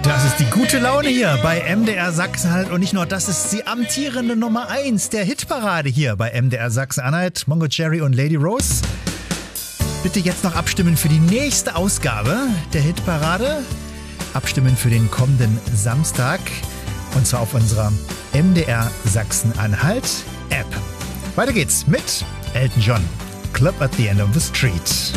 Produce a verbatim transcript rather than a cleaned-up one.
Das ist die gute Laune hier bei M D R Sachsen-Anhalt und nicht nur das, ist die amtierende Nummer eins der Hitparade hier bei M D R Sachsen-Anhalt. Mongo Jerry und Lady Rose. Bitte jetzt noch abstimmen für die nächste Ausgabe der Hitparade. Abstimmen für den kommenden Samstag und zwar auf unserer M D R Sachsen-Anhalt App. Weiter geht's mit Elton John, Club at the End of the Street.